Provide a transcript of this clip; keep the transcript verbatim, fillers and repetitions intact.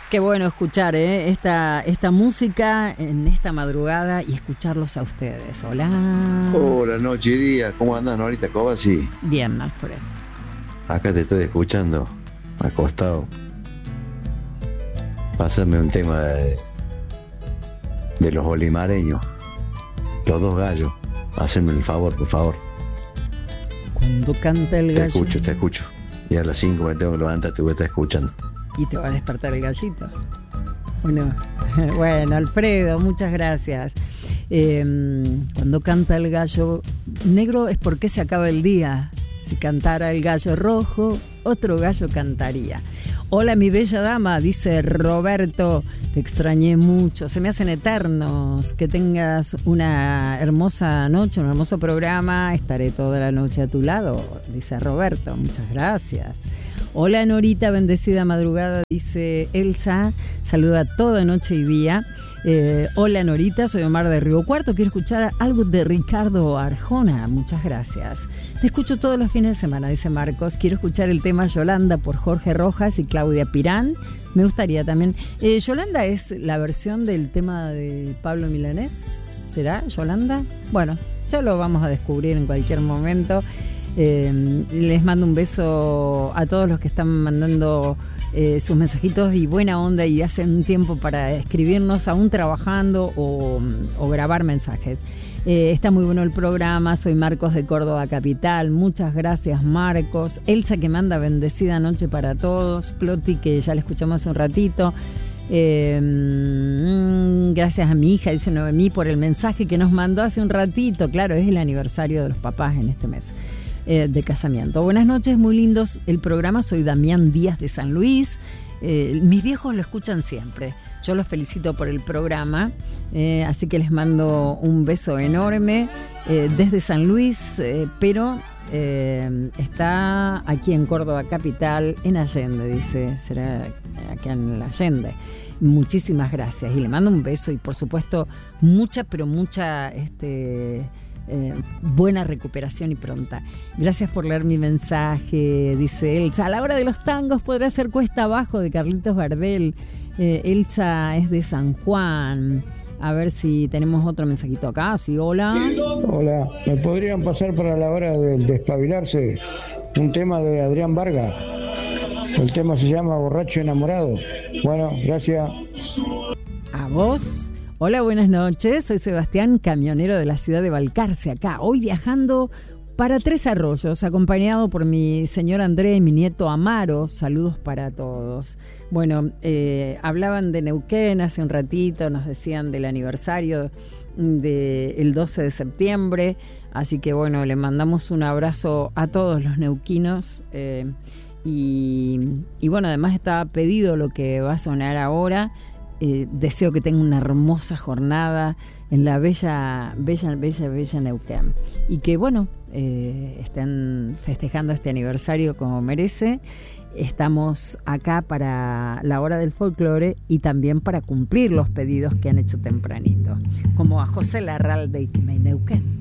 Qué bueno escuchar ¿eh? esta, esta música en esta madrugada y escucharlos a ustedes. Hola. Hola, noche y día. ¿Cómo andan, Norita Cobasi? Bien, Alfred. Acá te estoy escuchando, acostado. Pásame un tema de, de los olimareños, los dos gallos. Haceme el favor, por favor. Cuando canta el gallo. Te escucho, te escucho. Y a las cinco me tengo que levantar, te voy a estar escuchando. Y te va a despertar el gallito. Bueno, bueno, Alfredo, muchas gracias. Eh, cuando canta el gallo negro es porque se acaba el día. Si cantara el gallo rojo, otro gallo cantaría. Hola, mi bella dama, dice Roberto, te extrañé mucho, se me hacen eternos. Que tengas una hermosa noche, un hermoso programa, estaré toda la noche a tu lado, dice Roberto, muchas gracias. Hola, Norita, bendecida madrugada, dice Elsa, saluda toda noche y día. Eh, hola, Norita, soy Omar de Río Cuarto, quiero escuchar algo de Ricardo Arjona, muchas gracias. Te escucho todos los fines de semana, dice Marcos, quiero escuchar el tema Yolanda por Jorge Rojas y Claudia Pirán, me gustaría también. Eh, Yolanda es la versión del tema de Pablo Milanés, ¿será Yolanda? Bueno, ya lo vamos a descubrir en cualquier momento. Eh, les mando un beso a todos los que están mandando eh, sus mensajitos y buena onda y hacen un tiempo para escribirnos aún trabajando o, o grabar mensajes. Eh, está muy bueno el programa, soy Marcos de Córdoba Capital, muchas gracias Marcos. Elsa que manda bendecida noche para todos, Cloti que ya le escuchamos hace un ratito. Eh, mm, gracias a mi hija, dice Noemí, por el mensaje que nos mandó hace un ratito. Claro, es el aniversario de los papás en este mes eh, de casamiento. Buenas noches, muy lindos el programa. Soy Damián Díaz de San Luis. Eh, mis viejos lo escuchan siempre. Yo los felicito por el programa, eh, así que les mando un beso enorme eh, desde San Luis, eh, pero eh, está aquí en Córdoba Capital, en Allende, dice, será aquí en la Allende. Muchísimas gracias y le mando un beso y por supuesto mucha, pero mucha este, eh, buena recuperación y pronta. Gracias por leer mi mensaje, dice Elsa. A la hora de los tangos podrá ser Cuesta Abajo de Carlitos Gardel. Eh, Elsa es de San Juan. A ver si tenemos otro mensajito acá. Sí, hola. Hola, ¿me podrían pasar para la hora del despabilarse un tema de Adrián Vargas? El tema se llama Borracho Enamorado. Bueno, gracias. A vos. Hola, buenas noches. Soy Sebastián, camionero de la ciudad de Balcarce, acá. Hoy viajando para Tres Arroyos, acompañado por mi señor André y mi nieto Amaro. Saludos para todos. Bueno, eh, hablaban de Neuquén hace un ratito, nos decían del aniversario del doce de septiembre, así que bueno, le mandamos un abrazo a todos los neuquinos eh, y, y bueno, además está pedido lo que va a sonar ahora. Eh, deseo que tengan una hermosa jornada en la bella, bella, bella, bella Neuquén y que bueno, eh, estén festejando este aniversario como merece. Estamos acá para la hora del folclore y también para cumplir los pedidos que han hecho tempranito, como a José Larralde y Neuquén.